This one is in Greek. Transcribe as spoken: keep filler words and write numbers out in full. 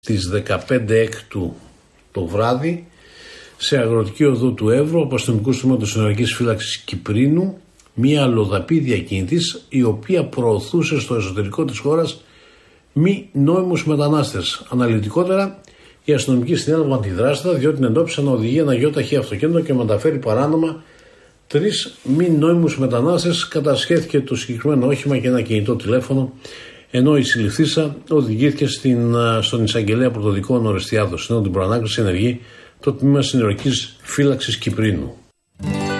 Στις δεκαπέντε Έκτου το βράδυ, σε αγροτική οδό του Εύρου, από αστυνομικού τμήματος Συνοριακής Φύλαξης Κυπρίνου, μία αλλοδαπή διακίνητης, η οποία προωθούσε στο εσωτερικό της χώρας μη νόμιμους μετανάστες. Αναλυτικότερα, οι αστυνομικοί συνέλαβαν τη δράστα, διότι την εντόπισαν να οδηγεί ένα γιο-ταχύ αυτοκίνητο και μεταφέρει παράνομα τρεις μη νόμιμους μετανάστες. Κατασχέθηκε το συγκεκριμένο όχημα και ένα κινητό τηλέφωνο, ενώ η συλληφθήσα οδηγήθηκε στην, στον εισαγγελέα πρωτοδικών Ορεστιάδος. Ενώ την προανάκριση ενεργεί το τμήμα Συνοριακής Φύλαξης Κυπρίνου.